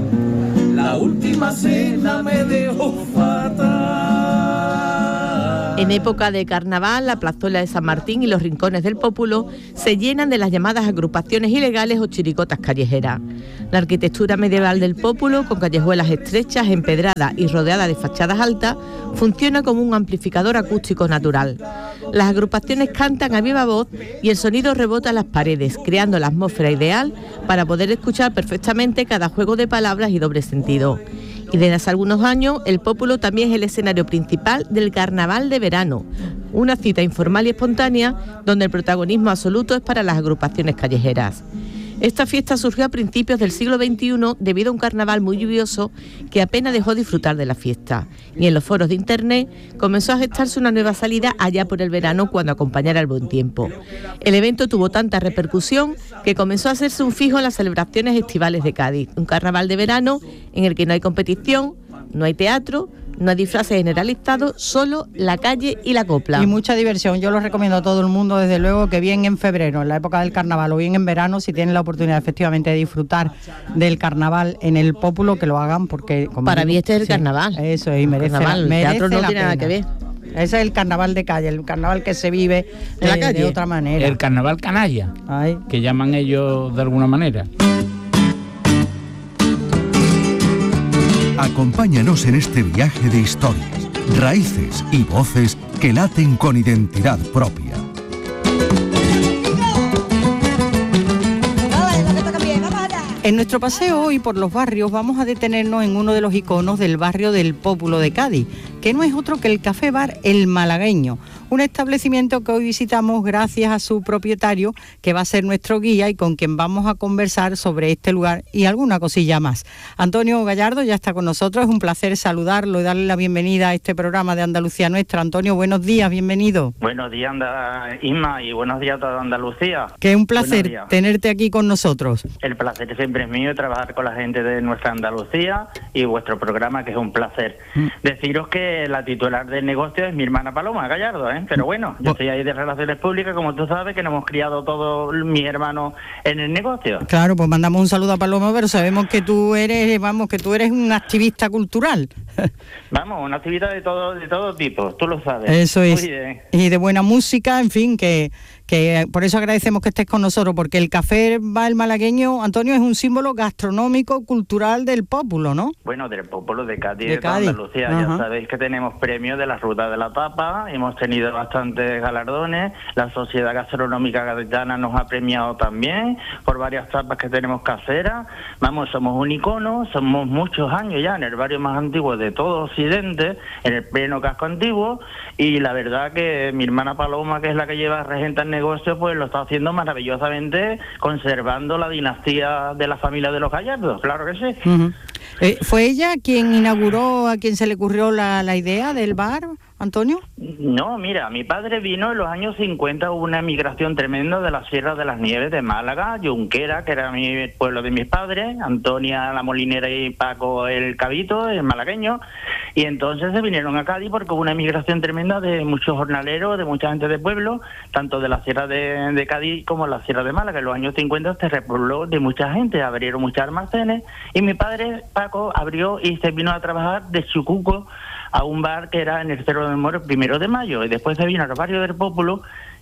La última cena me dejó fatal. En época de carnaval, la plazuela de San Martín y los rincones del Pópulo se llenan de las llamadas agrupaciones ilegales o chiricotas callejeras. La arquitectura medieval del Pópulo, con callejuelas estrechas, empedradas y rodeada de fachadas altas, funciona como un amplificador acústico natural. Las agrupaciones cantan a viva voz y el sonido rebota en las paredes, creando la atmósfera ideal para poder escuchar perfectamente cada juego de palabras y doble sentido. Y desde hace algunos años, el Pópulo también es el escenario principal del Carnaval de Verano, una cita informal y espontánea donde el protagonismo absoluto es para las agrupaciones callejeras. Esta fiesta surgió a principios del siglo XXI debido a un carnaval muy lluvioso que apenas dejó disfrutar de la fiesta. Y en los foros de internet comenzó a gestarse una nueva salida allá por el verano cuando acompañara el buen tiempo. El evento tuvo tanta repercusión que comenzó a hacerse un fijo en las celebraciones estivales de Cádiz. Un carnaval de verano en el que no hay competición, no hay teatro, no hay disfraces generalizados, solo la calle y la copla. Y mucha diversión. Yo lo recomiendo a todo el mundo, desde luego, que bien en febrero, en la época del carnaval, o bien en verano, si tienen la oportunidad efectivamente de disfrutar del carnaval en el Pópulo, que lo hagan, porque... Para mí este es el carnaval. Eso es, y merece, el teatro no tiene nada que ver. Ese es el carnaval de calle, el carnaval que se vive en la calle, de otra manera. El carnaval canalla, que llaman ellos de alguna manera. Acompáñanos en este viaje de historias, raíces y voces que laten con identidad propia. En nuestro paseo hoy por los barrios vamos a detenernos en uno de los iconos del barrio del Pópulo de Cádiz, que no es otro que el Café Bar El Malagueño, un establecimiento que hoy visitamos gracias a su propietario, que va a ser nuestro guía y con quien vamos a conversar sobre este lugar y alguna cosilla más. Antonio Gallardo ya está con nosotros, es un placer saludarlo y darle la bienvenida a este programa de Andalucía Nuestra. Antonio, buenos días, bienvenido. Buenos días, Isma, y buenos días a toda Andalucía. Que es un placer tenerte aquí con nosotros. El placer siempre es mío trabajar con la gente de nuestra Andalucía y vuestro programa, que es un placer. Deciros que la titular del negocio es mi hermana Paloma Gallardo, pero bueno, yo estoy ahí de Relaciones Públicas, como tú sabes, que nos hemos criado todos mis hermanos en el negocio. Claro, pues mandamos un saludo a Paloma, pero sabemos que tú eres, un activista cultural. Vamos, un activista de todo tipo, tú lo sabes. Eso es. Muy bien. Y de buena música, en fin, que por eso agradecemos que estés con nosotros, porque el Café Bar El Malagueño, Antonio, es un símbolo gastronómico, cultural del Pópulo, ¿no? Bueno, del Pópulo de Cádiz, de toda Andalucía. Ajá. Ya sabéis que tenemos premios de la Ruta de la Tapa, hemos tenido bastantes galardones, la Sociedad Gastronómica Gaditana nos ha premiado también por varias tapas que tenemos caseras. Vamos, somos un icono, somos muchos años ya en el barrio más antiguo de todo Occidente, en el pleno casco antiguo, y la verdad que mi hermana Paloma, que es la que lleva regenta el negocio, pues lo está haciendo maravillosamente, conservando la dinastía de la familia de los Gallardos, claro que sí. Uh-huh. ¿Fue ella quien inauguró, a quien se le ocurrió la idea del bar, Antonio? No, mira, mi padre vino en los años 50, hubo una emigración tremenda de la Sierra de las Nieves de Málaga, Junquera, que era mi pueblo de mis padres, Antonia la Molinera y Paco el Cabito, el malagueño, y entonces se vinieron a Cádiz porque hubo una emigración tremenda de muchos jornaleros, de mucha gente de pueblo, tanto de la Sierra de Cádiz como la Sierra de Málaga. En los años 50 se repobló de mucha gente, abrieron muchos almacenes, y mi padre, Paco, abrió y se vino a trabajar de Chucuco a un bar que era en el Cerro del Moro, 1 de Mayo, y después se vino al barrio del Pópulo,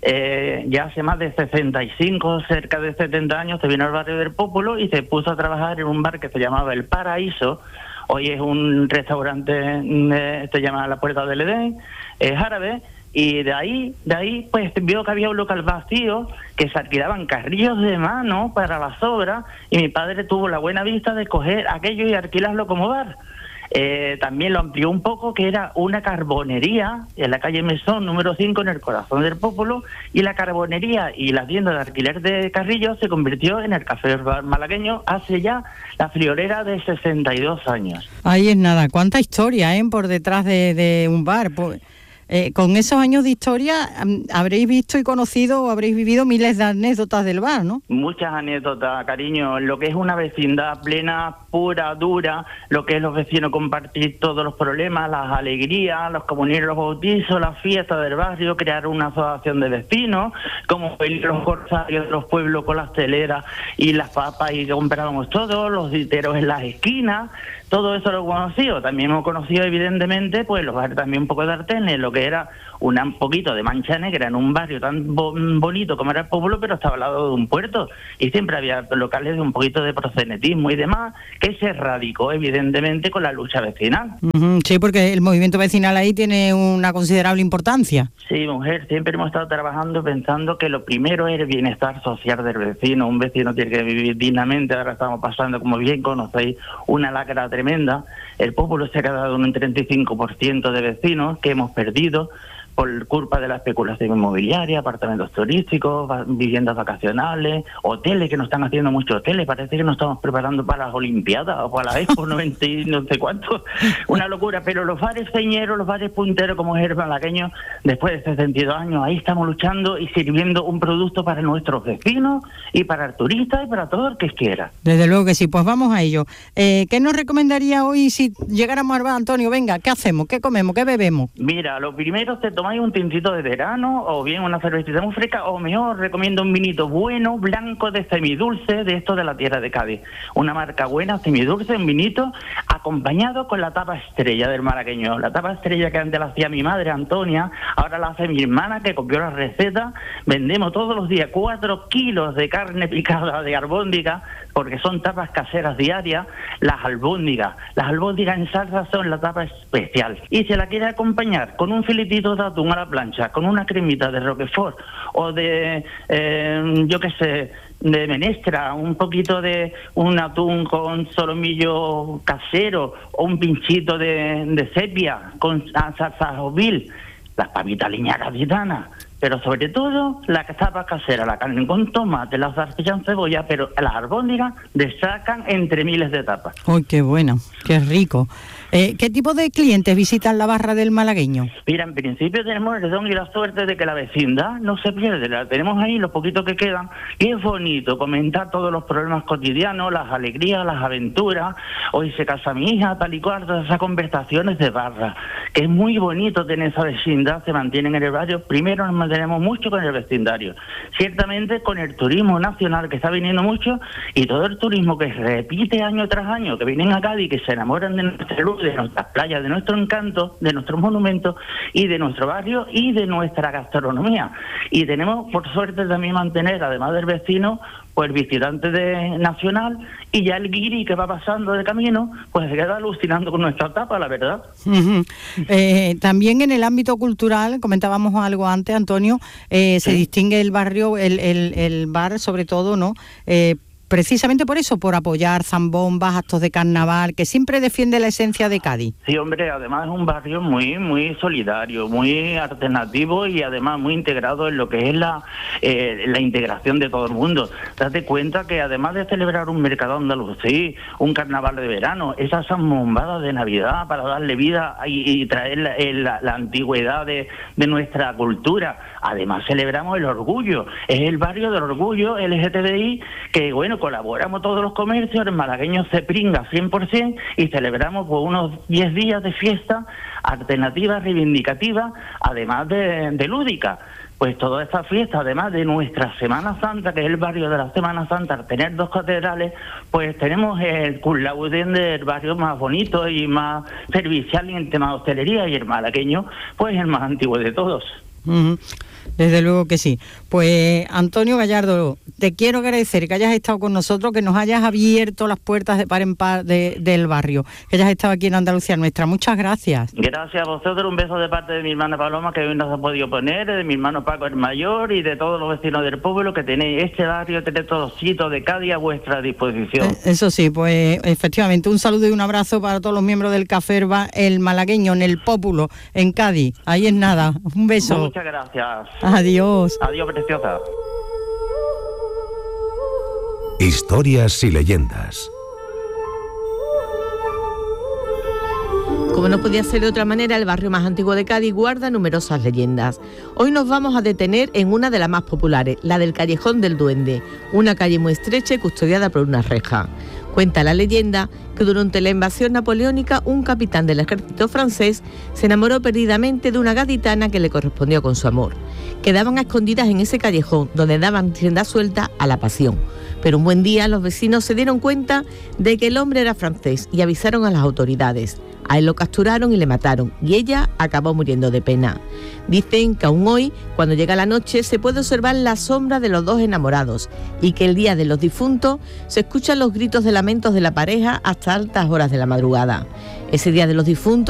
ya hace más de 65, cerca de 70 años, se vino al barrio del Pópulo y se puso a trabajar en un bar que se llamaba El Paraíso. Hoy es un restaurante, se llama La Puerta del Edén, es árabe, y de ahí pues vio que había un local vacío, que se alquilaban carrillos de mano para las obras, y mi padre tuvo la buena vista de coger aquello y alquilarlo como bar. También lo amplió un poco, que era una carbonería en la calle Mesón, número 5, en el corazón del Pópulo, y la carbonería y la tienda de alquiler de carrillos se convirtió en el Café Bar Malagueño hace ya la friolera de 62 años. Ahí es nada, cuánta historia por detrás de un bar. Con esos años de historia habréis visto y conocido, habréis vivido miles de anécdotas del bar, ¿no? Muchas anécdotas, cariño, lo que es una vecindad plena, pura, dura, lo que es los vecinos compartir todos los problemas, las alegrías, los comuniones, los bautizos, las fiestas del barrio, crear una asociación de vecinos, como los corsarios de los pueblos con las teleras y las papas, y comprábamos todos, los diteros en las esquinas. Todo eso lo he conocido. También hemos conocido, evidentemente, pues los bares también un poco de Artenes, lo que que era un poquito de mancha negra en un barrio tan bonito como era el pueblo, pero estaba al lado de un puerto, y siempre había locales de un poquito de proxenetismo y demás, que se erradicó evidentemente con la lucha vecinal. Sí, porque el movimiento vecinal ahí tiene una considerable importancia. Sí, mujer, siempre hemos estado trabajando pensando que lo primero es el bienestar social del vecino. Un vecino tiene que vivir dignamente. Ahora estamos pasando, como bien conocéis, una lacra tremenda. El pueblo se ha quedado en un 35% de vecinos que hemos perdido por culpa de la especulación inmobiliaria, apartamentos turísticos, viviendas vacacionales, hoteles, que nos están haciendo muchos hoteles. Parece que nos estamos preparando para las Olimpiadas o para la Expo 90 y no sé cuánto. Una locura. Pero los bares señeros, los bares punteros como es el malagueño, después de 62 años, ahí estamos luchando y sirviendo un producto para nuestros vecinos y para el turista y para todo el que quiera. Desde luego que sí. Pues vamos a ello. ¿Qué nos recomendaría hoy si llegáramos al bar, Antonio? Venga, ¿qué hacemos? ¿Qué comemos? ¿Qué bebemos? Mira, lo primero te tomáis un tintito de verano o bien una cervecita muy fresca, o mejor recomiendo un vinito bueno, blanco, de semidulce, de esto de la tierra de Cádiz. Una marca buena, semidulce, un vinito acompañado con la tapa estrella del malagueño. La tapa estrella que antes la hacía mi madre, Antonia, ahora la hace mi hermana, que copió la receta. Vendemos todos los días 4 kilos de carne picada de albóndiga, porque son tapas caseras diarias. Las albóndigas en salsa son la tapa especial. Y se la quiere acompañar con un filetito de atún a la plancha, con una cremita de Roquefort o de, yo qué sé, de menestra, un poquito de un atún con solomillo casero o un pinchito de sepia con salsa ovil, las papitas liñagas gaditanas. Pero sobre todo la tapa casera, la carne con tomate, la salchicha en cebolla, pero las albóndigas destacan entre miles de tapas. ¡Ay, qué bueno! ¡Qué rico! ¿Qué tipo de clientes visitan la barra del malagueño? Mira, en principio tenemos el don y la suerte de que la vecindad no se pierde. La tenemos ahí, los poquitos que quedan, y es bonito comentar todos los problemas cotidianos, las alegrías, las aventuras. Hoy se casa mi hija, tal y cual, todas esas conversaciones de barra, que es muy bonito tener esa vecindad, se mantienen en el barrio. Primero nos mantenemos mucho con el vecindario, ciertamente con el turismo nacional que está viniendo mucho, y todo el turismo que repite año tras año, que vienen a Cádiz, que se enamoran de nuestra luz, de nuestras playas, de nuestro encanto, de nuestros monumentos y de nuestro barrio y de nuestra gastronomía. Y tenemos, por suerte, también mantener, además del vecino, pues el visitante nacional, y ya el guiri que va pasando de camino, pues se queda alucinando con nuestra tapa, la verdad. También en el ámbito cultural, comentábamos algo antes, Antonio, se distingue el barrio, el bar sobre todo, ¿no? Precisamente por eso, por apoyar zambombas, actos de carnaval, que siempre defiende la esencia de Cádiz. Sí, hombre, además es un barrio muy solidario, muy alternativo y además muy integrado en lo que es la integración de todo el mundo. Date cuenta que además de celebrar un mercado andalusí, un carnaval de verano, esas zambombadas de Navidad para darle vida y traer la antigüedad de nuestra cultura. Además celebramos el orgullo, es el barrio del orgullo LGTBI, que bueno, colaboramos todos los comercios, el malagueño se pringa 100% y celebramos pues unos 10 días de fiesta alternativa, reivindicativa, además de lúdica. Pues toda esta fiesta, además de nuestra Semana Santa, que es el barrio de la Semana Santa, al tener 2 catedrales, pues tenemos el cum laude del barrio más bonito y más servicial en el tema de hostelería, y el malagueño, pues el más antiguo de todos. Desde luego que sí. Pues Antonio Gallardo, te quiero agradecer que hayas estado con nosotros, que nos hayas abierto las puertas de par en par del barrio, que hayas estado aquí en Andalucía Nuestra. Muchas gracias. Gracias a vosotros, un beso de parte de mi hermana Paloma, que hoy nos ha podido poner, de mi hermano Paco el Mayor y de todos los vecinos del pueblo, que tenéis este barrio, tenéis todos los sitios de Cádiz a vuestra disposición. Eso sí, pues efectivamente, un saludo y un abrazo para todos los miembros del Caferba, el malagueño, en el Pópulo, en Cádiz. Ahí es nada, un beso. Muchas gracias. Adiós. Adiós, preciosa. Historias y leyendas. Como no podía ser de otra manera, el barrio más antiguo de Cádiz guarda numerosas leyendas. Hoy nos vamos a detener en una de las más populares, la del Callejón del Duende, una calle muy estrecha y custodiada por una reja. Cuenta la leyenda que durante la invasión napoleónica un capitán del ejército francés se enamoró perdidamente de una gaditana que le correspondió con su amor. Quedaban a escondidas en ese callejón donde daban rienda suelta a la pasión. Pero un buen día los vecinos se dieron cuenta de que el hombre era francés y avisaron a las autoridades. A él lo capturaron y le mataron, y ella acabó muriendo de pena. Dicen que aún hoy, cuando llega la noche, se puede observar la sombra de los dos enamorados y que el día de los difuntos se escuchan los gritos de lamentos de la pareja hasta altas horas de la madrugada. Ese día de los difuntos